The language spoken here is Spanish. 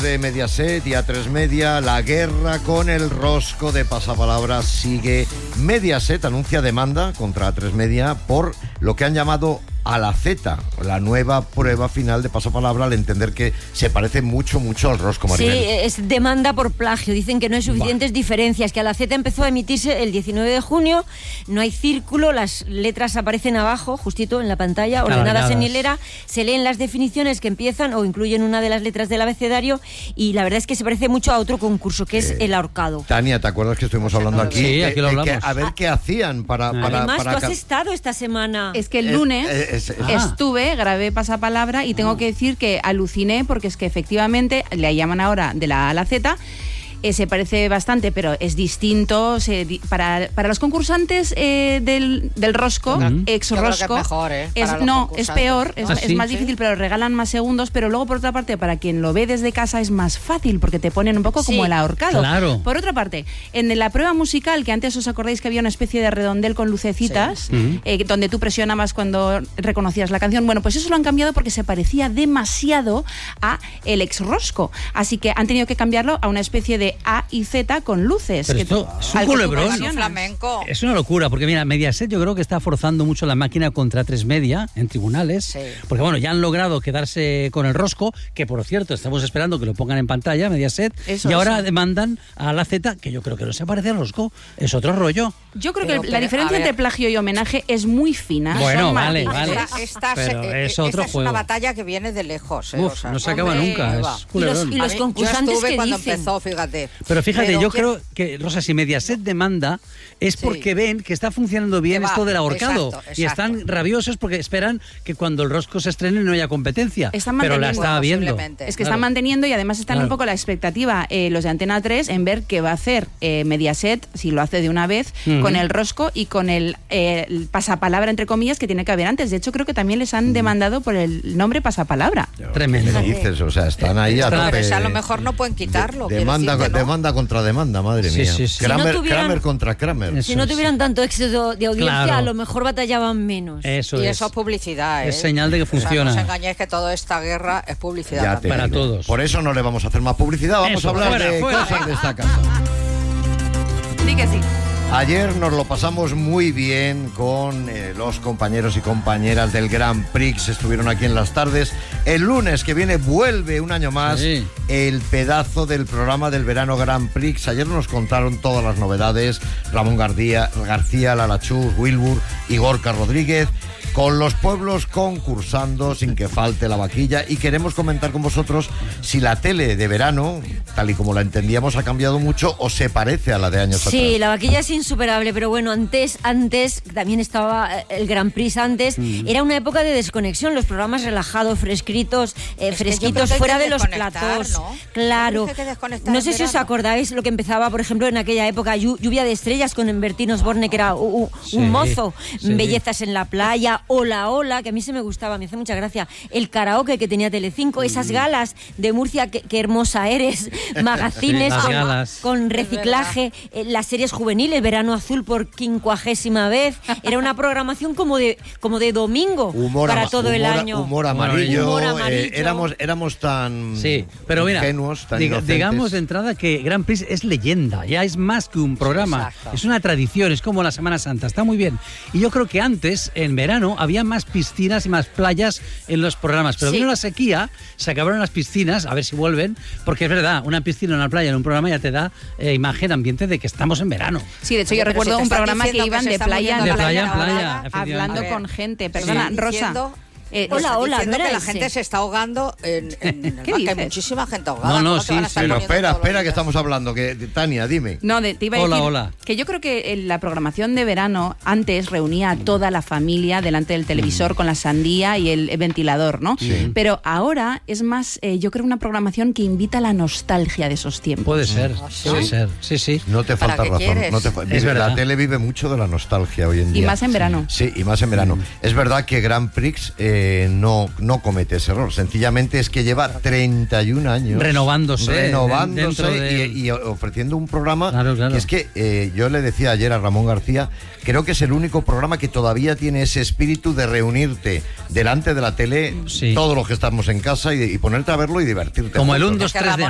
de Mediaset y A3 Media, la guerra con el rosco de pasapalabra sigue. Mediaset anuncia demanda contra A3 Media por lo que han llamado a la Z, la nueva prueba final de pasapalabra, al entender que se parece mucho al rosco, Maribel. Sí, es demanda por plagio. Dicen que no hay suficientes diferencias, que a la Z empezó a emitirse el 19 de junio, no hay círculo, las letras aparecen abajo, justito en la pantalla, ordenadas en hilera, se leen las definiciones que empiezan o incluyen una de las letras del abecedario, y la verdad es que se parece mucho a otro concurso, que es el ahorcado. Tania, ¿te acuerdas que estuvimos hablando aquí? Sí, aquí lo hablamos. A ver qué hacían para... Además, tú has estado esta semana. Es que el lunes estuve, grabé pasapalabra y tengo que decir que aluciné, porque es que efectivamente le llaman ahora de la A a la Z. Se parece bastante, pero es distinto. Para los concursantes del rosco, ex-rosco, es peor, es más difícil, pero regalan más segundos. Pero luego, por otra parte, para quien lo ve desde casa es más fácil, porque te ponen un poco como el ahorcado. Claro. Por otra parte, en la prueba musical, que antes os acordáis que había una especie de redondel con lucecitas, donde tú presionabas cuando reconocías la canción, bueno, pues eso lo han cambiado porque se parecía demasiado a el ex-rosco. Así que han tenido que cambiarlo a una especie de A y Z con luces. Pero esto es un culebrón. Flamenco. Es una locura, porque mira, Mediaset yo creo que está forzando mucho la máquina contra A3 Media en tribunales, porque bueno, ya han logrado quedarse con el rosco, que por cierto estamos esperando que lo pongan en pantalla, Mediaset, y ahora demandan a la Z, que yo creo que no se parece al rosco, es otro rollo. Yo creo que la diferencia entre plagio y homenaje es muy fina. Bueno, vale. Esta es una batalla que viene de lejos. Uf, no se acaba nunca, es culebrón. Y los concursantes, yo estuve que cuando dicen... empezó, fíjate. Pero fíjate, yo creo que, Rosa, si Mediaset demanda es porque ven que está funcionando bien esto del ahorcado. Exacto. Y están rabiosos porque esperan que cuando el rosco se estrene no haya competencia. Pero la está viendo. Es que están manteniendo, y además están un poco la expectativa, los de Antena 3, en ver qué va a hacer Mediaset, si lo hace de una vez, con el rosco y con el pasapalabra, entre comillas, que tiene que haber antes. De hecho, creo que también les han demandado por el nombre pasapalabra. Tremendo. ¿Qué dices? O sea, están ahí a tope. Pero a lo mejor no pueden quitarlo. Demanda contra demanda, madre mía. Sí. Kramer contra Kramer. Si no tuvieran tanto éxito de audiencia, Claro. A lo mejor batallaban menos. Eso y es. eso es publicidad. Es señal de que funciona. O sea, no os engañéis que toda esta guerra es publicidad. Ya te para digo. todos. Por eso no le vamos a hacer más publicidad, vamos a hablar de cosas de esta casa. Sí que sí. Ayer nos lo pasamos muy bien con los compañeros y compañeras del Grand Prix, estuvieron aquí en las tardes. El lunes que viene vuelve un año más el pedazo del programa del verano Grand Prix. Ayer nos contaron todas las novedades, Ramón García, Lara Chus, Wilbur y Gorka Rodríguez, con los pueblos concursando sin que falte la vaquilla, y queremos comentar con vosotros si la tele de verano, tal y como la entendíamos, ha cambiado mucho o se parece a la de años atrás. Sí, la vaquilla es insuperable, pero bueno, antes también estaba el Grand Prix antes, era una época de desconexión, los programas relajados, fresquitos fuera de los platós. ¿No? Claro. No sé si os acordáis lo que empezaba, por ejemplo, en aquella época, Lluvia de estrellas con Bertín Osborne, que era un mozo, Bellezas en la playa, Hola, que a mí se me gustaba, me hace mucha gracia, el karaoke que tenía Telecinco, esas galas de Murcia, qué hermosa eres, magazines con reciclaje, las series juveniles, Verano Azul por 50ª vez, era una programación como de domingo para todo el año. Humor amarillo. Éramos tan ingenuos, tan inocentes. Digamos de entrada que Grand Prix es leyenda, ya es más que un programa, es una tradición, es como la Semana Santa, está muy bien. Y yo creo que antes, en verano, había más piscinas y más playas en los programas, pero vino la sequía, se acabaron las piscinas, a ver si vuelven, porque es verdad, una piscina, una playa en un programa ya te da imagen, ambiente de que estamos en verano. Sí, de hecho yo recuerdo un programa que iban de playa en playa, hablando con gente. Perdona, Rosa. Hola, no era que la gente se está ahogando ¿Qué dices? hay muchísima gente ahogada. No, sí, pero espera que estamos hablando, Tania, dime. No, te iba a decir que yo creo que la programación de verano antes reunía a toda la familia delante del televisor con la sandía y el ventilador, ¿no? Sí. Pero ahora es más, yo creo, una programación que invita a la nostalgia de esos tiempos. Puede ser, sí. No te falta razón. Es verdad. La tele vive mucho de la nostalgia hoy en día. Y más en verano. Sí, y más en verano. Es verdad que Grand Prix no comete ese error. Sencillamente es que lleva 31 años renovándose y ofreciendo un programa que es que yo le decía ayer a Ramón García, creo que es el único programa que todavía tiene ese espíritu de reunirte delante de la tele, todos los que estamos en casa, y ponerte a verlo y divertirte. Como el 1, 2, 3 de